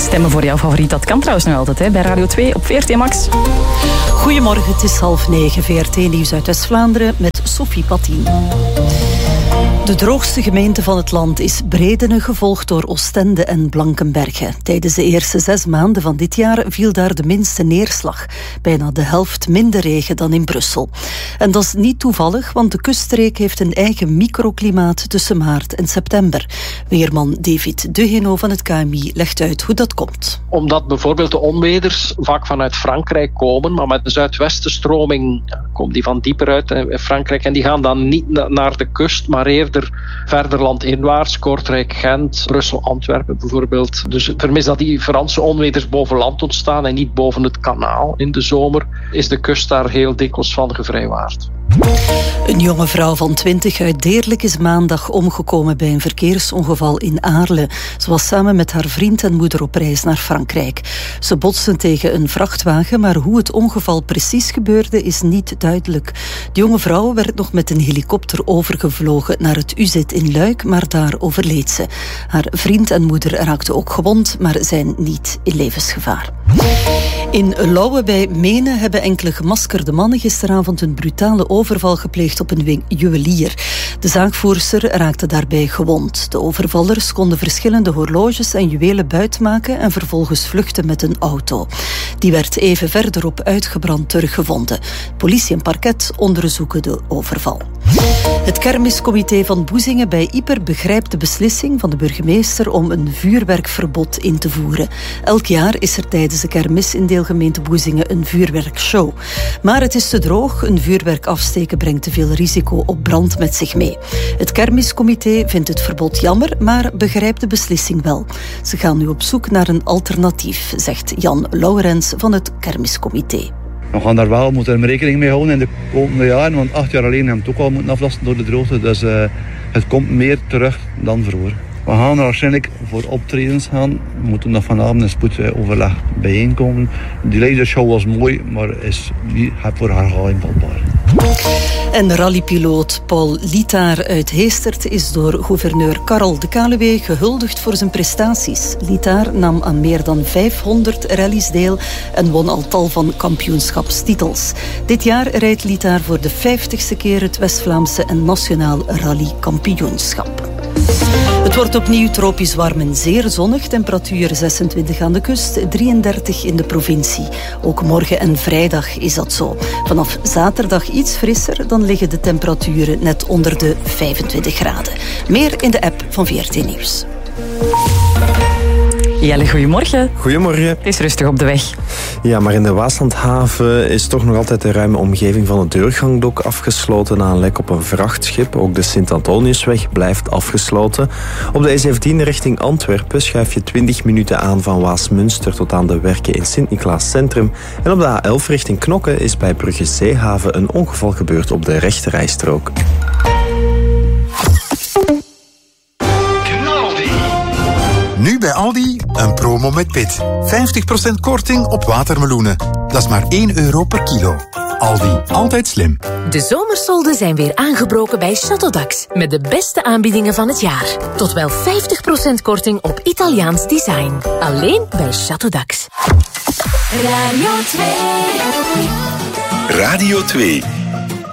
Stemmen voor jouw favoriet, dat kan trouwens nog altijd, hè, bij Radio 2 op VRT Max. Goedemorgen, het is 8:30. VRT Nieuws uit West-Vlaanderen met Sophie Pattien. De droogste gemeente van het land is Bredene, gevolgd door Oostende en Blankenberge. Tijdens de eerste 6 maanden van dit jaar viel daar de minste neerslag. Bijna de helft minder regen dan in Brussel. En dat is niet toevallig, want de kuststreek heeft een eigen microklimaat tussen maart en september. Weerman David Dugeno van het KMI legt uit hoe dat komt. Omdat bijvoorbeeld de onweders vaak vanuit Frankrijk komen, maar met de zuidwestenstroming komen die van dieper uit in Frankrijk en die gaan dan niet naar de kust, maar eerder verder landinwaarts, Kortrijk, Gent, Brussel, Antwerpen bijvoorbeeld. Dus vermis dat die Franse onweders boven land ontstaan en niet boven het kanaal in de zomer, is de kust daar heel dikwijls van gevrijwaard. Een jonge vrouw van 20 uit Deerlijk is maandag omgekomen bij een verkeersongeval in Aarle. Ze was samen met haar vriend en moeder op reis naar Frankrijk. Ze botsten tegen een vrachtwagen, maar hoe het ongeval precies gebeurde is niet duidelijk. De jonge vrouw werd nog met een helikopter overgevlogen naar het UZ in Luik, maar daar overleed ze. Haar vriend en moeder raakten ook gewond, maar zijn niet in levensgevaar. In Lauwe bij Menen hebben enkele gemaskerde mannen gisteravond een brutale overval gepleegd op een juwelier. De zaakvoerster raakte daarbij gewond. De overvallers konden verschillende horloges en juwelen buitmaken en vervolgens vluchten met een auto. Die werd even verderop uitgebrand teruggevonden. Politie en parket onderzoeken de overval. Het kermiscomité van Boezingen bij Ieper begrijpt de beslissing van de burgemeester om een vuurwerkverbod in te voeren. Elk jaar is er tijdens de kermis in deelgemeente Boezingen een vuurwerkshow. Maar het is te droog, een vuurwerk afsteken brengt te veel risico op brand met zich mee. Het kermiscomité vindt het verbod jammer, maar begrijpt de beslissing wel. Ze gaan nu op zoek naar een alternatief, zegt Jan Laurens van het kermiscomité. We gaan daar wel moeten rekening mee houden in de komende jaren, want 8 jaar alleen hebben we het ook al moeten aflasten door de droogte. Dus het komt meer terug dan vroeger. We gaan er waarschijnlijk voor optredens gaan. We moeten nog vanavond een spoedoverleg bijeenkomen. Die lasershow was mooi, maar is niet voor herhaling vatbaar. En rallypiloot Paul Litaar uit Heestert is door gouverneur Karel de Kaluwe gehuldigd voor zijn prestaties. Litaar nam aan meer dan 500 rallies deel en won al tal van kampioenschapstitels. Dit jaar rijdt Litaar voor de 50ste keer het West-Vlaamse en Nationaal Rallykampioenschap. Het wordt opnieuw tropisch warm en zeer zonnig. Temperatuur 26 aan de kust, 33 in de provincie. Ook morgen en vrijdag is dat zo. Vanaf zaterdag iets frisser, dan liggen de temperaturen net onder de 25 graden. Meer in de app van VRT Nieuws. Jelle, goedemorgen. Goedemorgen. Het is rustig op de weg. Ja, maar in de Waaslandhaven is toch nog altijd de ruime omgeving van het doorgangdok afgesloten na een lek op een vrachtschip. Ook de Sint-Antoniusweg blijft afgesloten. Op de E17 richting Antwerpen schuif je 20 minuten aan van Waasmunster tot aan de werken in Sint-Niklaas Centrum. En op de A11 richting Knokke is bij Brugge Zeehaven een ongeval gebeurd op de rechterrijstrook. Nu bij Aldi een promo met pit. 50% korting op watermeloenen. Dat is maar €1 per kilo. Aldi, altijd slim. De zomersolden zijn weer aangebroken bij Château met de beste aanbiedingen van het jaar. Tot wel 50% korting op Italiaans design. Alleen bij Château. Radio 2.